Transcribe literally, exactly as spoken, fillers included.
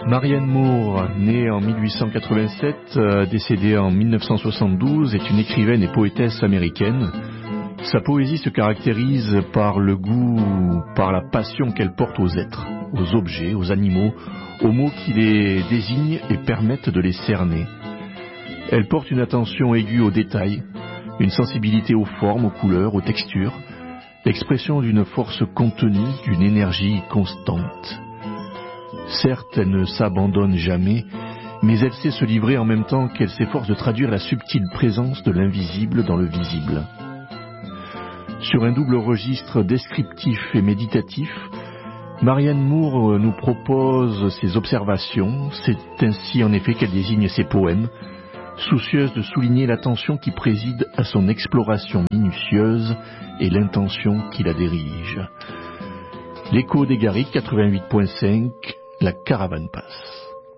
Marianne Moore, née en mille huit cent quatre-vingt-sept, euh, décédée en mille neuf cent soixante-douze, est une écrivaine et poétesse américaine. Sa poésie se caractérise par le goût, par la passion qu'elle porte aux êtres, aux objets, aux animaux, aux mots qui les désignent et permettent de les cerner. Elle porte une attention aiguë aux détails, une sensibilité aux formes, aux couleurs, aux textures, l'expression d'une force contenue, d'une énergie constante. Certes, elle ne s'abandonne jamais, mais elle sait se livrer en même temps qu'elle s'efforce de traduire la subtile présence de l'invisible dans le visible. Sur un double registre descriptif et méditatif, Marianne Moore nous propose ses observations. C'est ainsi en effet qu'elle désigne ses poèmes, soucieuse de souligner l'attention qui préside à son exploration minutieuse et l'intention qui la dirige. L'écho des Garrigues, quatre-vingt-huit virgule cinq, la caravane passe.